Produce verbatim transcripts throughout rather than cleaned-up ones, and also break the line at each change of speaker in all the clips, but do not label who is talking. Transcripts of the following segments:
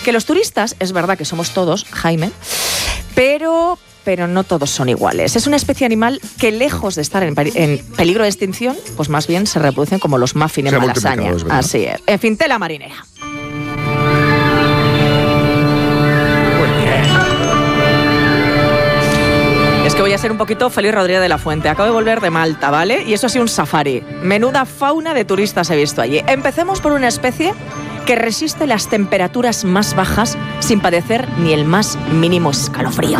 Que los turistas, es verdad que somos todos, Jaime, pero... pero no todos son iguales. Es una especie animal que, lejos de estar en, en peligro de extinción, pues más bien se reproducen como los muffins en Malasaña. Es Así es. En fin, tela marinera. Es que voy a ser un poquito Félix Rodríguez de la Fuente. Acabo de volver de Malta, ¿vale? Y eso ha sido un safari. Menuda fauna de turistas he visto allí. Empecemos por una especie que resiste las temperaturas más bajas sin padecer ni el más mínimo escalofrío.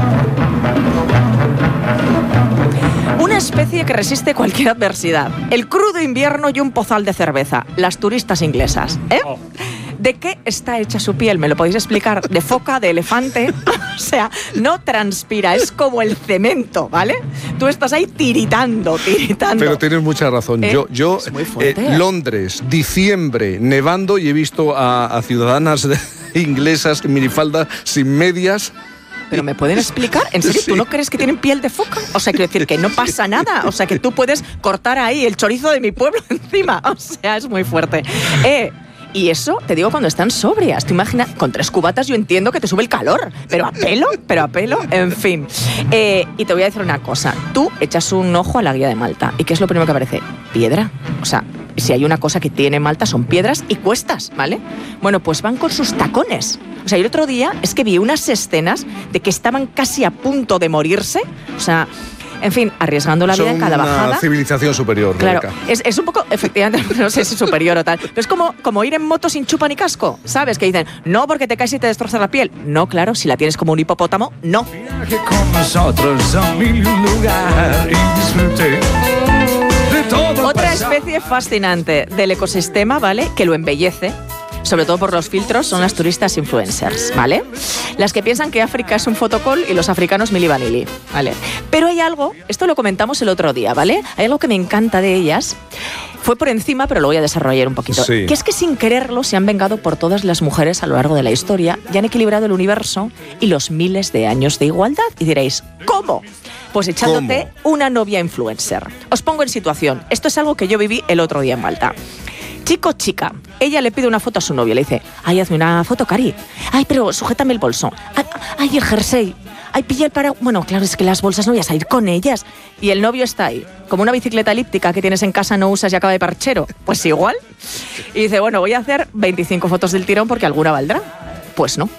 Una especie que resiste cualquier adversidad. El crudo invierno y un pozal de cerveza. Las turistas inglesas, ¿eh? Oh. ¿De qué está hecha su piel? ¿Me lo podéis explicar? ¿De foca? ¿De elefante? O sea, no transpira, es como el cemento, ¿vale? Tú estás ahí tiritando, tiritando.
Pero tienes mucha razón. ¿Eh? Yo, yo eh, Londres, diciembre, nevando, y he visto a, a ciudadanas inglesas en minifalda sin medias.
¿Pero me pueden explicar? ¿En serio? Sí. ¿Tú no crees que tienen piel de foca? O sea, quiero decir que no pasa nada. O sea, que tú puedes cortar ahí el chorizo de mi pueblo encima. O sea, es muy fuerte. Eh... Y eso, te digo, cuando están sobrias. Tú imaginas, con tres cubatas yo entiendo que te sube el calor, pero a pelo, pero a pelo, en fin. Eh, y te voy a decir una cosa. Tú echas un ojo a la guía de Malta. ¿Y qué es lo primero que aparece? Piedra. O sea, si hay una cosa que tiene Malta son piedras y cuestas, ¿vale? Bueno, pues van con sus tacones. O sea, el otro día es que vi unas escenas de que estaban casi a punto de morirse. O sea... En fin, arriesgando la vida en cada bajada.
Son una civilización superior,
claro, es, es un poco, efectivamente, no sé si superior o tal, pero es como, como ir en moto sin chupa ni casco, ¿sabes? Que dicen, no, porque te caes y te destrozas la piel. No, claro, si la tienes como un hipopótamo, no. Viaje con nosotros a mil un lugar y disfrute de todo. Otra especie fascinante del ecosistema, ¿vale? Que lo embellece, sobre todo por los filtros, son las turistas influencers, ¿vale? Las que piensan que África es un fotocall y los africanos Milli Vanilli, ¿vale? Pero hay algo, esto lo comentamos el otro día, ¿vale? Hay algo que me encanta de ellas, fue por encima, pero lo voy a desarrollar un poquito, sí. Que es que sin quererlo se han vengado por todas las mujeres a lo largo de la historia y han equilibrado el universo y los miles de años de igualdad. Y diréis, ¿cómo? Pues echándote ¿Cómo? Una novia influencer. Os pongo en situación, esto es algo que yo viví el otro día en Malta. Chico, chica, ella le pide una foto a su novio, le dice, ay, hazme una foto, Cari. Ay, pero sujétame el bolso. Ay, ay, el jersey. Ay, pilla el paraguas. Bueno, claro, es que las bolsas no voy a ir con ellas. Y el novio está ahí, como una bicicleta elíptica que tienes en casa, no usas y acaba de parchero. Pues igual. Y dice, bueno, voy a hacer veinticinco fotos del tirón porque alguna valdrá. Pues no.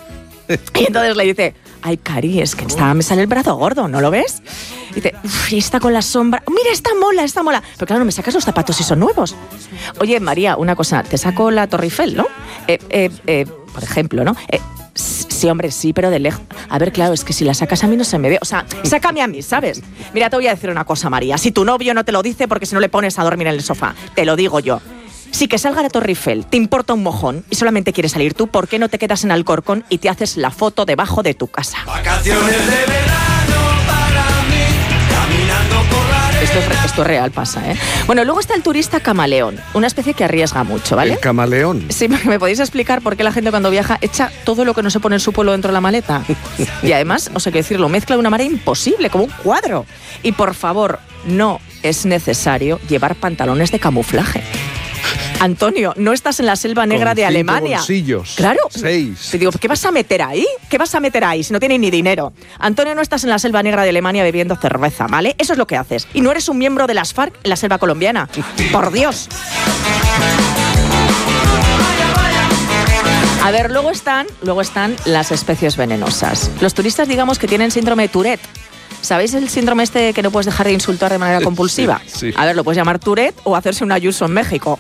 Y entonces le dice, ay, Cari, es que está, me sale el brazo gordo, ¿no lo ves? Y dice, uff, y está con la sombra. Mira, está mola, está mola. Pero claro, no me sacas los zapatos si son nuevos. Oye, María, una cosa, te saco la Torre Eiffel, ¿no? Eh, eh, eh, por ejemplo, ¿no? Eh, sí, hombre, sí, pero de lejos. A ver, claro, es que si la sacas a mí no se me ve. O sea, sácame a mí, ¿sabes? Mira, te voy a decir una cosa, María. Si tu novio no te lo dice porque si no le pones a dormir en el sofá, te lo digo yo. Si que salga la Torre Eiffel te importa un mojón y solamente quieres salir tú, ¿por qué no te quedas en Alcorcón y te haces la foto debajo de tu casa? Vacaciones de verano para mí, caminando por la arena. Esto es, esto es real, pasa, ¿eh? Bueno, luego está el turista camaleón, una especie que arriesga mucho, ¿vale?
¿El camaleón?
Sí, ¿me podéis explicar por qué la gente cuando viaja echa todo lo que no se pone en su pueblo dentro de la maleta? Y además, os hay que decirlo, mezcla de una manera imposible, como un cuadro. Y por favor, no es necesario llevar pantalones de camuflaje. Antonio, no estás en la selva negra
Con
de Alemania.
Bolsillos.
Claro.
Seis.
Te digo, ¿qué vas a meter ahí? ¿Qué vas a meter ahí si no tienes ni dinero? Antonio, no estás en la selva negra de Alemania bebiendo cerveza, ¿vale? Eso es lo que haces. Y no eres un miembro de las FARC en la selva colombiana. Por Dios. A ver, luego están, luego están las especies venenosas. Los turistas, digamos, que tienen síndrome de Tourette. ¿Sabéis el síndrome este que no puedes dejar de insultar de manera compulsiva?
Sí, sí.
A ver, lo puedes llamar Tourette o hacerse un Ayuso en México.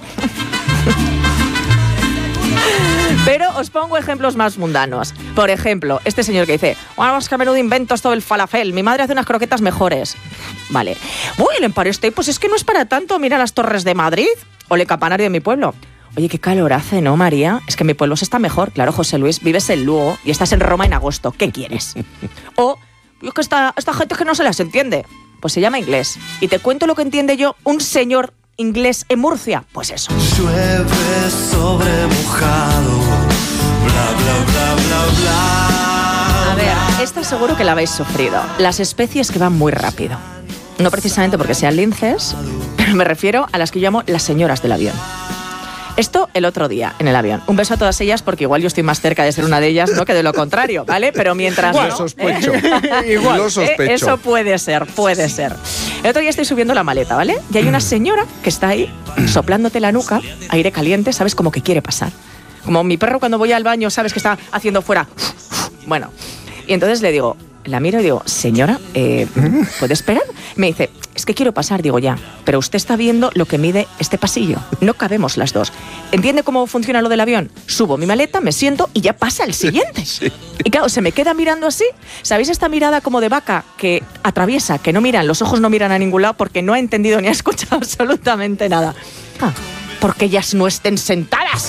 Pero os pongo ejemplos más mundanos. Por ejemplo, este señor que dice, bueno, es que a menudo inventos todo el falafel, mi madre hace unas croquetas mejores. Vale. Uy, el Empire State, pues es que no es para tanto, mira las torres de Madrid o el campanario de mi pueblo. Oye, qué calor hace, ¿no, María? Es que mi pueblo se está mejor. Claro, José Luis, vives en Lugo y estás en Roma en agosto. ¿Qué quieres? O... es que esta, esta gente es que no se las entiende. Pues se llama inglés. Y te cuento lo que entiende yo un señor inglés en Murcia. Pues eso. Llueve sobre mojado, bla, bla, bla, bla, bla. A ver, esta seguro que la habéis sufrido. Las especies que van muy rápido. No precisamente porque sean linces, pero me refiero a las que llamo las señoras del avión. Esto el otro día, en el avión. Un beso a todas ellas, porque igual yo estoy más cerca de ser una de ellas, ¿no?, que de lo contrario, ¿vale? Pero mientras
igual,
no...
Lo sospecho. Igual. Lo sospecho.
Eh, eso puede ser, puede ser. El otro día estoy subiendo la maleta, ¿vale? Y hay una señora que está ahí, soplándote la nuca, aire caliente, ¿sabes? Como que quiere pasar. Como mi perro cuando voy al baño, ¿sabes? Que está haciendo fuera... Bueno, y entonces le digo... La miro y digo, señora, eh, ¿puede esperar? Me dice, es que quiero pasar. Digo, ya, pero usted está viendo lo que mide este pasillo. No cabemos las dos. ¿Entiende cómo funciona lo del avión? Subo mi maleta, me siento y ya pasa el siguiente. Sí. Y claro, se me queda mirando así. ¿Sabéis esta mirada como de vaca que atraviesa, que no miran, los ojos no miran a ningún lado porque no ha entendido ni ha escuchado absolutamente nada? Ah, porque ellas no estén sentadas.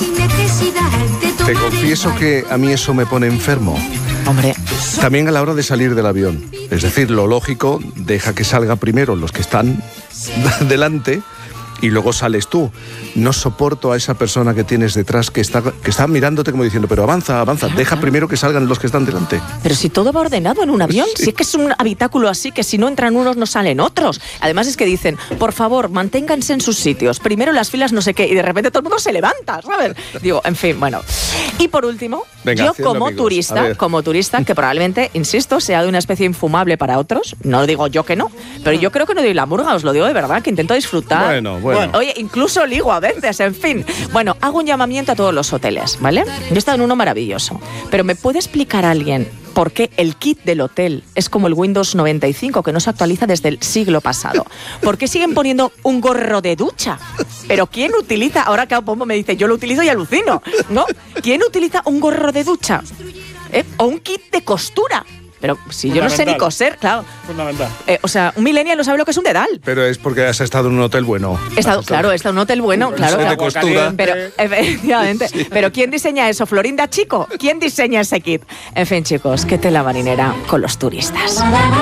Te confieso que a mí eso me pone enfermo.
Hombre.
También a la hora de salir del avión. Es decir, lo lógico, deja que salga primero los que están delante y luego sales tú. No soporto a esa persona que tienes detrás que está, que está mirándote como diciendo, pero avanza, avanza, claro, deja claro. primero que salgan los que están delante.
Pero si todo va ordenado en un avión, sí. si es que es un habitáculo así, que si no entran unos no salen otros. Además es que dicen, por favor, manténganse en sus sitios, primero las filas no sé qué, y de repente todo el mundo se levanta, ¿sabes? Digo, en fin, bueno. Y por último, Venga, yo como amigos. turista, como turista, que probablemente, insisto, sea de una especie infumable para otros, no digo yo que no, pero yo creo que no doy la murga, os lo digo de verdad, que intento disfrutar.
Bueno, bueno.
Oye, incluso ligo a veces, en fin. Bueno, hago un llamamiento a todos los hoteles, ¿vale? Yo he estado en uno maravilloso, pero ¿me puede explicar alguien por qué el kit del hotel es como el Windows noventa y cinco, que no se actualiza desde el siglo pasado? ¿Por qué siguen poniendo un gorro de ducha? ¿Pero quién utiliza? Ahora que Pombo me dice, yo lo utilizo y alucino, ¿no? ¿Quién utiliza un gorro de ducha? ¿Eh? ¿O un kit de costura? Pero si yo no sé ni coser, claro.
Fundamental.
Eh, o sea, un millennial no sabe lo que es un dedal.
Pero es porque has estado en un hotel bueno.
He estado, claro, he estado en un hotel bueno, claro.
De costura.
Pero, efectivamente. Sí. Pero ¿quién diseña eso? ¿Florinda Chico? ¿Quién diseña ese kit? En fin, chicos, qué tela marinera con los turistas.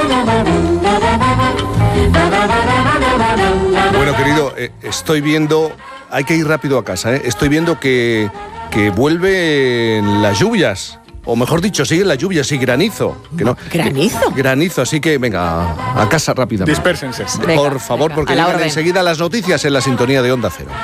Bueno, querido, eh, estoy viendo... Hay que ir rápido a casa, ¿eh? Estoy viendo que, que vuelven las lluvias. O mejor dicho, siguen las lluvias y granizo. Que no,
¿Granizo?
Que, granizo, así que venga, a casa rápidamente.
Dispérsense.
Venga,
Por favor,
venga,
porque llegan enseguida las noticias en la sintonía de Onda Cero.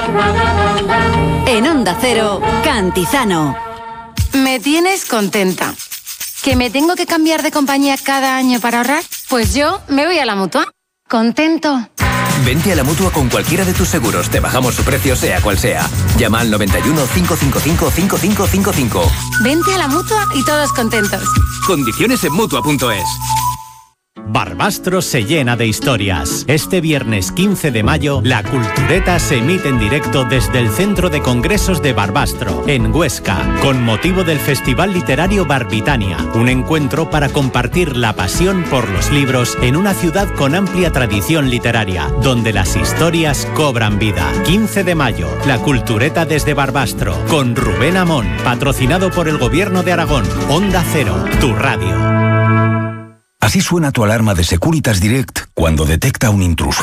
En Onda Cero, Cantizano.
Me tienes contenta. ¿Que me tengo que cambiar de compañía cada año para ahorrar? Pues yo me voy a la Mutua. Contento.
Vente a la Mutua con cualquiera de tus seguros. Te bajamos su precio, sea cual sea. Llama al noventa y uno, cinco cinco cinco, cinco cinco cinco cinco.
Vente a la Mutua y todos contentos.
Condiciones en Mutua punto es.
Barbastro se llena de historias. Este viernes quince de mayo, La Cultureta se emite en directo desde el Centro de Congresos de Barbastro, en Huesca, con motivo del Festival Literario Barbitania, un encuentro para compartir la pasión por los libros en una ciudad con amplia tradición literaria, donde las historias cobran vida. quince de mayo, La Cultureta desde Barbastro, con Rubén Amón, patrocinado por el Gobierno de Aragón. Onda Cero, tu radio.
Así suena tu alarma de Securitas Direct cuando detecta un intruso.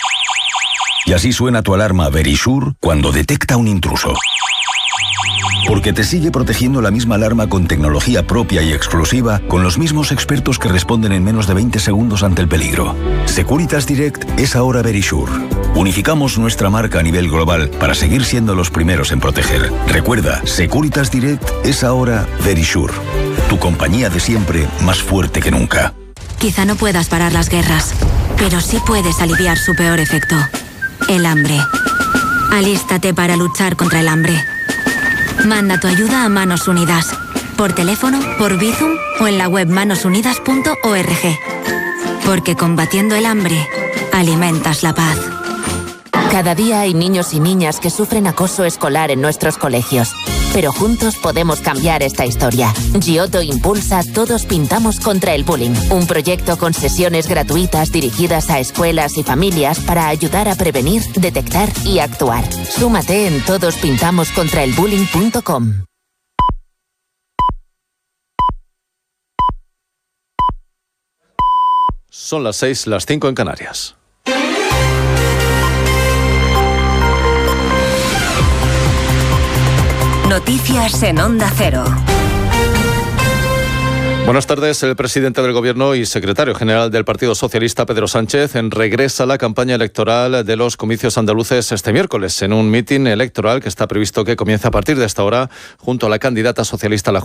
Y así suena tu alarma Verisure cuando detecta un intruso. Porque te sigue protegiendo la misma alarma con tecnología propia y exclusiva, con los mismos expertos que responden en menos de veinte segundos ante el peligro. Securitas Direct es ahora Verisure. Unificamos nuestra marca a nivel global para seguir siendo los primeros en proteger. Recuerda, Securitas Direct es ahora Verisure. Tu compañía de siempre, más fuerte que nunca.
Quizá no puedas parar las guerras, pero sí puedes aliviar su peor efecto, el hambre. Alístate para luchar contra el hambre. Manda tu ayuda a Manos Unidas, por teléfono, por Bizum o en la web manos unidas punto org. Porque combatiendo el hambre, alimentas la paz.
Cada día hay niños y niñas que sufren acoso escolar en nuestros colegios. Pero juntos podemos cambiar esta historia. Giotto impulsa Todos Pintamos contra el Bullying, un proyecto con sesiones gratuitas dirigidas a escuelas y familias para ayudar a prevenir, detectar y actuar. Súmate en todos pintamos contra el bullying punto com.
Son las seis, las cinco en Canarias.
Noticias en Onda Cero.
Buenas tardes. El presidente del Gobierno y secretario general del Partido Socialista, Pedro Sánchez, regresa a la campaña electoral de los comicios andaluces este miércoles en un mitin electoral que está previsto que comience a partir de esta hora junto a la candidata socialista a la